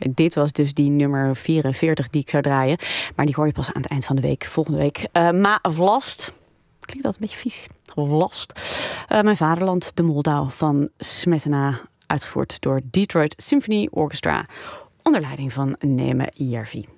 Dit was dus die nummer 44 die ik zou draaien. Maar die hoor je pas aan het eind van de week, volgende week. Ma Vlast. Klinkt dat een beetje vies. Vlast. Mijn vaderland, de Moldau van Smetana. Uitgevoerd door Detroit Symphony Orchestra. Onder leiding van Neme Järvi.